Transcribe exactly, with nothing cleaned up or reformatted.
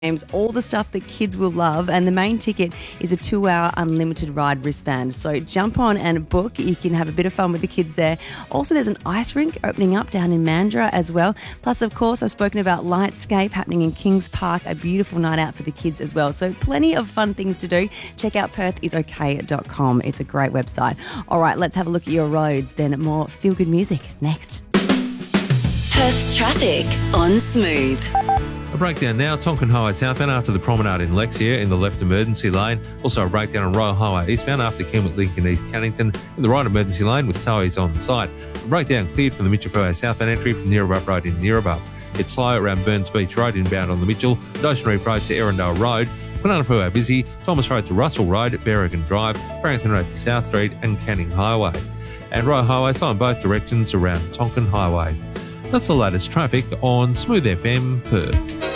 games, all the stuff that kids will love, and the main ticket is a two-hour unlimited ride wristband. So jump on and book. You can have a bit of fun with the kids there. Also, there's an ice rink opening up down in Mandurah as well. Plus, of course, I've spoken about Lightscape happening in Kings Park, a beautiful night out for the kids as well. So plenty of fun things to do. Check out perth is okay dot com. It's a great website. All right, let's have a look at your roads. Then more feel-good music next. Perth's traffic on Smooth. A breakdown now, Tonkin Highway southbound after the promenade in Lexia in the left emergency lane. Also a breakdown on Royal Highway eastbound after Kenwood Lincoln East Cannington in the right emergency lane with towies on site. A breakdown cleared from the Mitchell Freeway southbound entry from Neerabup Road in Neerabup. It's slow around Burns Beach Road inbound on the Mitchell, Ocean Reef Road to Erindale Road, Banana Freeway busy, Thomas Road to Russell Road, Berrigan Drive, Barrington Road to South Street and Canning Highway. And Royal Highway slow in both directions around Tonkin Highway. That's the latest traffic on Smooth F M Perth.